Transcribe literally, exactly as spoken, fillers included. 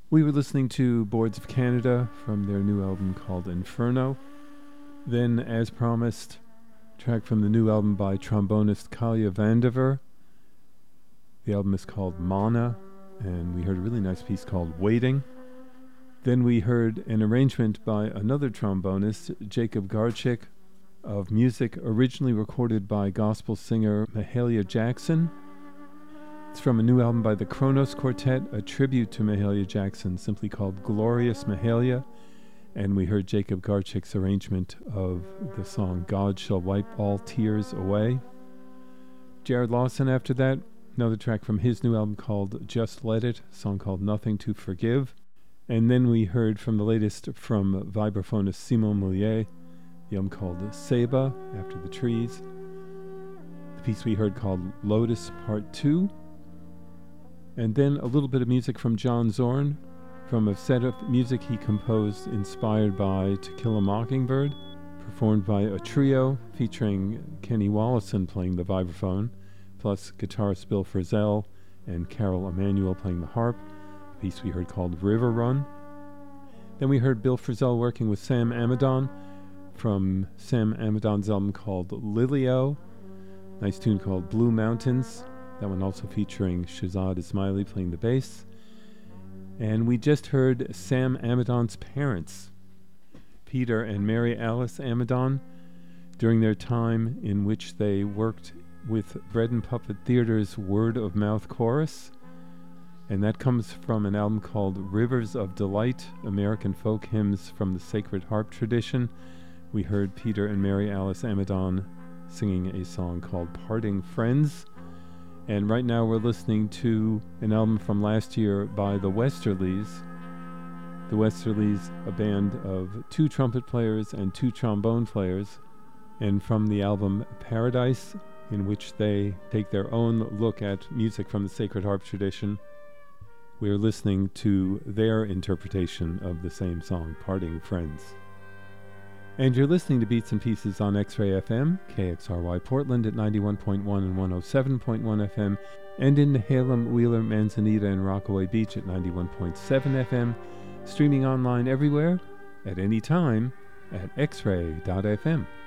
We were listening to Boards of Canada from their new album called Inferno. Then, as promised, a track from the new album by trombonist Kalya Vandiver. The album is called Mana, and we heard a really nice piece called Waiting. Then we heard an arrangement by another trombonist, Jacob Garchik, of music originally recorded by gospel singer Mahalia Jackson. It's from a new album by the Kronos Quartet, a tribute to Mahalia Jackson, simply called Glorious Mahalia. And we heard Jacob Garchik's arrangement of the song God Shall Wipe All Tears Away. Jared Lawson after that, another track from his new album called Just Let It, a song called Nothing to Forgive. And then we heard from the latest from vibraphonist Simon Moulier, the album called Seba, After the Trees. The piece we heard called Lotus Part two. And then a little bit of music from John Zorn, from a set of music he composed inspired by To Kill a Mockingbird, performed by a trio featuring Kenny Wollesen playing the vibraphone, plus guitarist Bill Frisell and Carol Emanuel playing the harp, a piece we heard called River Run. Then we heard Bill Frisell working with Sam Amidon from Sam Amidon's album called Lilio, nice tune called Blue Mountains, that one also featuring Shazad Ismaili playing the bass. And we just heard Sam Amidon's parents, Peter and Mary Alice Amidon, during their time in which they worked with Bread and Puppet Theater's Word of Mouth Chorus. And that comes from an album called Rivers of Delight, American Folk Hymns from the Sacred Harp Tradition. We heard Peter and Mary Alice Amidon singing a song called Parting Friends. And right now we're listening to an album from last year by the Westerlies. The Westerlies, a band of two trumpet players and two trombone players. And from the album Paradise, in which they take their own look at music from the Sacred Harp tradition, we're listening to their interpretation of the same song, Parting Friends. And you're listening to Beats and Pieces on X-Ray F M, K X R Y Portland at ninety-one point one and one oh seven point one F M, and in Nehalem, Wheeler, Manzanita, and Rockaway Beach at ninety-one point seven F M, streaming online everywhere, at any time, at x ray dot f m.